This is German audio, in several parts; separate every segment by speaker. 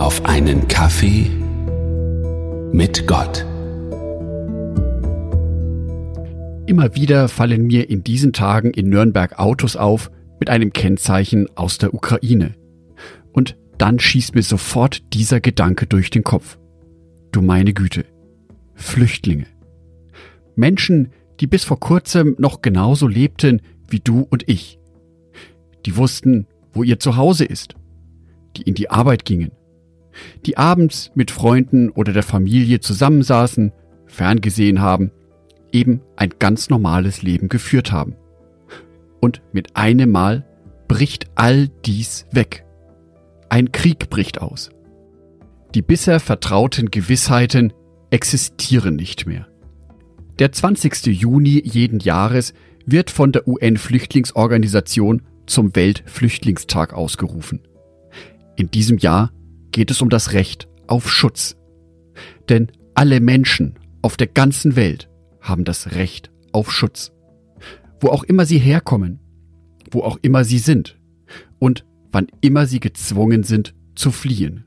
Speaker 1: auf einen Kaffee mit Gott.
Speaker 2: Immer wieder fallen mir in diesen Tagen in Nürnberg Autos auf mit einem Kennzeichen aus der Ukraine. Und dann schießt mir sofort dieser Gedanke durch den Kopf. Du meine Güte, Flüchtlinge. Menschen, die bis vor kurzem noch genauso lebten wie du und ich. Die wussten, wo ihr Zuhause ist. Die in die Arbeit gingen. Die abends mit Freunden oder der Familie zusammensaßen, ferngesehen haben, eben ein ganz normales Leben geführt haben. Und mit einem Mal bricht all dies weg. Ein Krieg bricht aus. Die bisher vertrauten Gewissheiten existieren nicht mehr. Der 20. Juni jeden Jahres wird von der UN-Flüchtlingsorganisation zum Weltflüchtlingstag ausgerufen. In diesem Jahr geht es um das Recht auf Schutz. Denn alle Menschen auf der ganzen Welt haben das Recht auf Schutz. Wo auch immer sie herkommen, wo auch immer sie sind und wann immer sie gezwungen sind zu fliehen.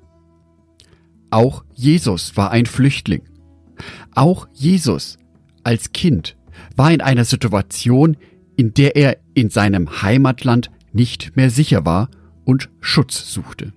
Speaker 2: Auch Jesus war ein Flüchtling. Auch Jesus als Kind war in einer Situation, in der er in seinem Heimatland nicht mehr sicher war und Schutz suchte.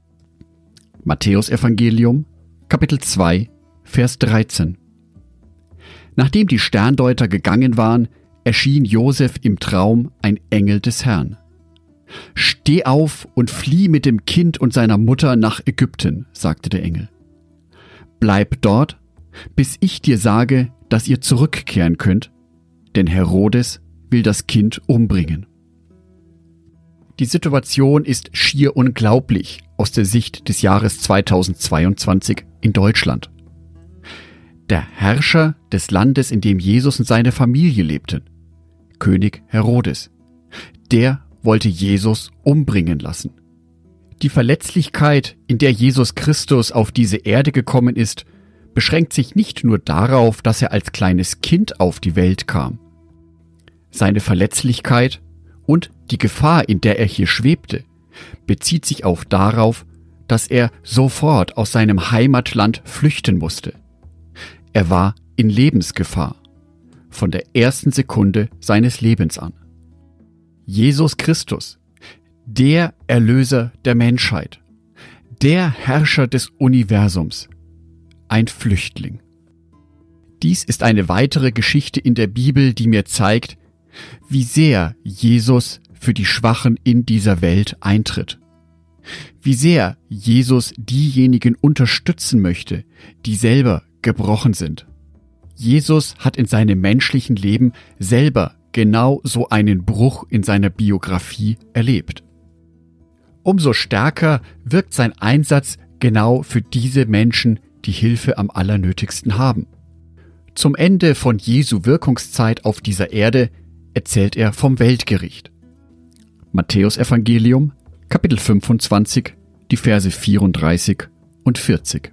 Speaker 2: Matthäusevangelium, Kapitel 2, Vers 13. Nachdem die Sterndeuter gegangen waren, erschien Josef im Traum ein Engel des Herrn. »Steh auf und flieh mit dem Kind und seiner Mutter nach Ägypten«, sagte der Engel. »Bleib dort, bis ich dir sage, dass ihr zurückkehren könnt, denn Herodes will das Kind umbringen.« Die Situation ist schier unglaublich aus der Sicht des Jahres 2022 in Deutschland. Der Herrscher des Landes, in dem Jesus und seine Familie lebten, König Herodes, der wollte Jesus umbringen lassen. Die Verletzlichkeit, in der Jesus Christus auf diese Erde gekommen ist, beschränkt sich nicht nur darauf, dass er als kleines Kind auf die Welt kam. Seine Verletzlichkeit und die Gefahr, in der er hier schwebte, bezieht sich auch darauf, dass er sofort aus seinem Heimatland flüchten musste. Er war in Lebensgefahr, von der ersten Sekunde seines Lebens an. Jesus Christus, der Erlöser der Menschheit, der Herrscher des Universums, ein Flüchtling. Dies ist eine weitere Geschichte in der Bibel, die mir zeigt, wie sehr Jesus für die Schwachen in dieser Welt eintritt. Wie sehr Jesus diejenigen unterstützen möchte, die selber gebrochen sind. Jesus hat in seinem menschlichen Leben selber genau so einen Bruch in seiner Biografie erlebt. Umso stärker wirkt sein Einsatz genau für diese Menschen, die Hilfe am allernötigsten haben. Zum Ende von Jesu Wirkungszeit auf dieser Erde erzählt er vom Weltgericht. Matthäusevangelium, Kapitel 25, die Verse 34 und 40.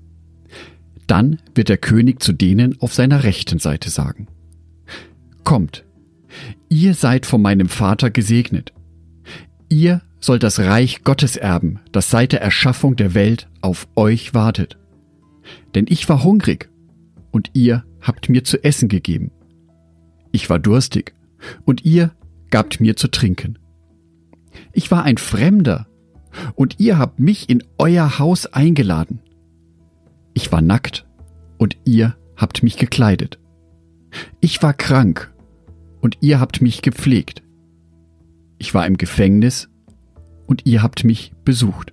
Speaker 2: Dann wird der König zu denen auf seiner rechten Seite sagen: Kommt, ihr seid von meinem Vater gesegnet. Ihr sollt das Reich Gottes erben, das seit der Erschaffung der Welt auf euch wartet. Denn ich war hungrig, und ihr habt mir zu essen gegeben. Ich war durstig, und ihr gabt mir zu trinken. Ich war ein Fremder, und ihr habt mich in euer Haus eingeladen. Ich war nackt, und ihr habt mich gekleidet. Ich war krank, und ihr habt mich gepflegt. Ich war im Gefängnis, und ihr habt mich besucht.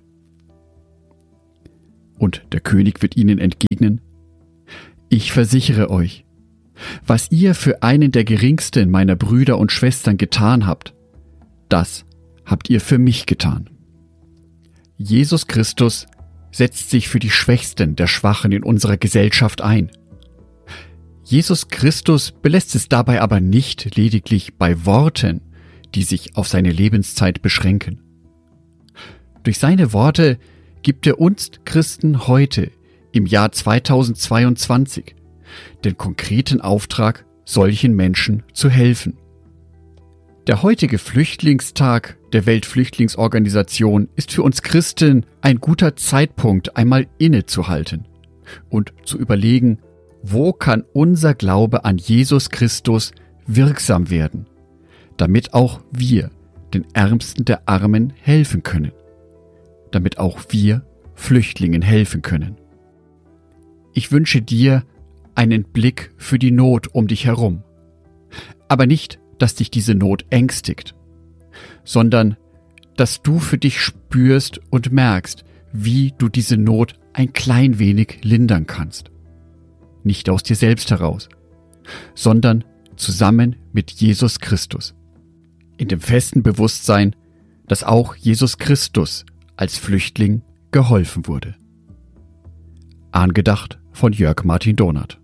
Speaker 2: Und der König wird ihnen entgegnen: Ich versichere euch, was ihr für einen der geringsten meiner Brüder und Schwestern getan habt, das habt ihr für mich getan. Jesus Christus setzt sich für die Schwächsten der Schwachen in unserer Gesellschaft ein. Jesus Christus belässt es dabei aber nicht lediglich bei Worten, die sich auf seine Lebenszeit beschränken. Durch seine Worte gibt er uns Christen heute, im Jahr 2022, den konkreten Auftrag, solchen Menschen zu helfen. Der heutige Flüchtlingstag, der Weltflüchtlingsorganisation ist für uns Christen ein guter Zeitpunkt, einmal innezuhalten und zu überlegen, wo kann unser Glaube an Jesus Christus wirksam werden, damit auch wir den Ärmsten der Armen helfen können, damit auch wir Flüchtlingen helfen können. Ich wünsche dir einen Blick für die Not um dich herum, aber nicht, dass dich diese Not ängstigt, sondern dass du für dich spürst und merkst, wie du diese Not ein klein wenig lindern kannst. Nicht aus dir selbst heraus, sondern zusammen mit Jesus Christus. In dem festen Bewusstsein, dass auch Jesus Christus als Flüchtling geholfen wurde. Angedacht von Jörg Martin Donath.